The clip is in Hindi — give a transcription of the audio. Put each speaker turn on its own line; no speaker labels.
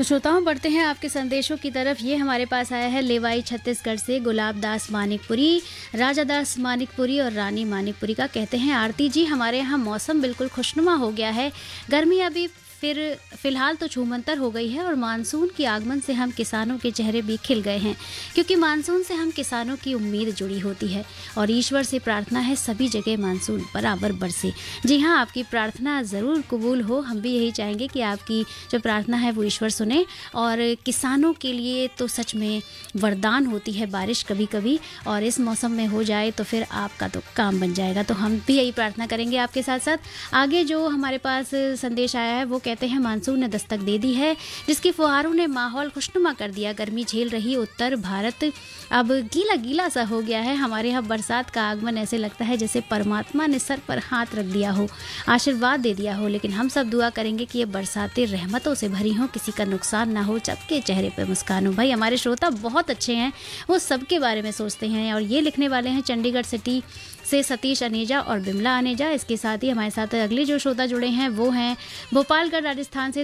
तो श्रोताओं, बढ़ते हैं आपके संदेशों की तरफ। ये हमारे पास आया है लेवाई छत्तीसगढ़ से गुलाब दास मानिकपुरी, राजा दास मानिकपुरी और रानी मानिकपुरी का। कहते हैं, आरती जी, हमारे यहाँ मौसम बिल्कुल खुशनुमा हो गया है। गर्मी अभी फिलहाल तो छूमंतर हो गई है और मानसून के आगमन से हम किसानों के चेहरे भी खिल गए हैं, क्योंकि मानसून से हम किसानों की उम्मीद जुड़ी होती है और ईश्वर से प्रार्थना है सभी जगह मानसून बराबर बरसे। जी हाँ, आपकी प्रार्थना ज़रूर कबूल हो। हम भी यही चाहेंगे कि आपकी जो प्रार्थना है वो ईश्वर सुने। और किसानों के लिए तो सच में वरदान होती है बारिश कभी कभी, और इस मौसम में हो जाए तो फिर आपका तो काम बन जाएगा। तो हम भी यही प्रार्थना करेंगे आपके साथ साथ। आगे जो हमारे पास संदेश आया है वो कहते हैं, मानसून ने दस्तक दे दी है, जिसकी फुहारों ने माहौल खुशनुमा कर दिया। गर्मी झेल रही उत्तर भारत अब गीला गीला सा हो गया है। हमारे यहाँ बरसात का आगमन ऐसे लगता है जैसे परमात्मा ने सर पर हाथ रख दिया हो, आशीर्वाद दे दिया हो। लेकिन हम सब दुआ करेंगे कि ये बरसातें रहमतों से भरी हों, किसी का नुकसान ना हो, सबके चेहरे पर मुस्कान हो। भाई, हमारे श्रोता बहुत अच्छे हैं, वो सबके बारे में सोचते हैं। और ये लिखने वाले हैं चंडीगढ़ सिटी से सतीश अनेजा और बिमला अनेजा। इसके साथ ही हमारे साथ अगले जो श्रोता जुड़े हैं वो हैं भोपालगढ़ राजस्थान से